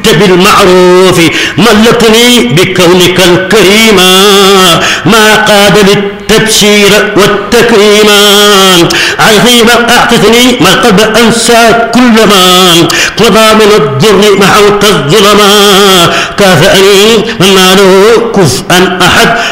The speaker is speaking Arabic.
بالمعروف ملكني بكونك الكريما ما قاد للتبشير والتكريما عظيما أعطتني ما قد أنسى كل ما قضى من الضر محوت الظلما كافأني من ما له كفءا أحد